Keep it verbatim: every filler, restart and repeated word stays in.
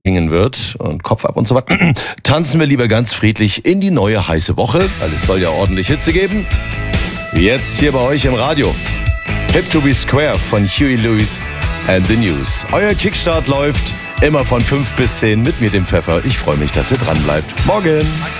hängen wird und Kopf ab und so weiter, tanzen wir lieber ganz friedlich in die neue heiße Woche, weil es soll ja ordentlich Hitze geben. Jetzt hier bei euch im Radio. Hip to be Square von Huey Lewis and the News. Euer Kickstart läuft immer von fünf bis zehn mit mir, dem Pfeffer. Ich freue mich, dass ihr dran bleibt. Morgen!